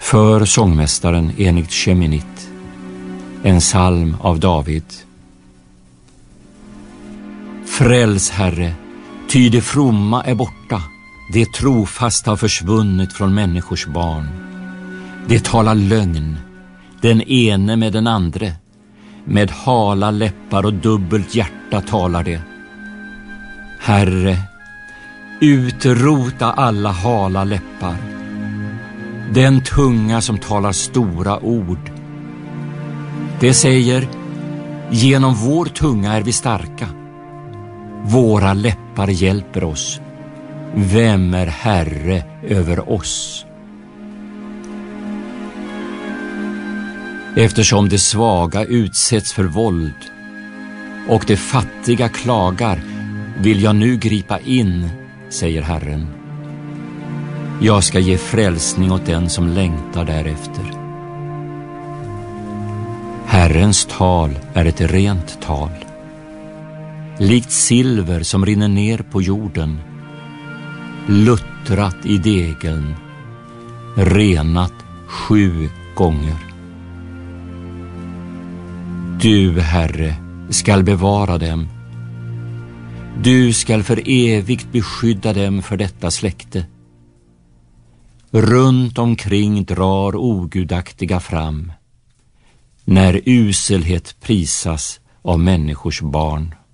För sångmästaren enligt Sheminit, en psalm av David. Fräls, Herre, ty det fromma är borta, det trofasta har försvunnit från människors barn. Det talar lögn, den ene med den andre, med hala läppar och dubbelt hjärta talar det. Herre, utrota alla hala läppar, den tunga som talar stora ord. Det säger, genom vår tunga är vi starka, våra läppar hjälper oss. Vem är herre över oss? Eftersom de svaga utsätts för våld och de fattiga klagar, vill jag nu gripa in, säger Herren. Jag ska ge frälsning åt den som längtar därefter. Herrens tal är ett rent tal, likt silver som rinner ner på jorden, luttrat i degeln, renat 7 gånger. Du, Herre, skall bevara dem. Du skall för evigt beskydda dem för detta släkte. Runt omkring drar ogudaktiga fram, när uselhet prisas av människors barn.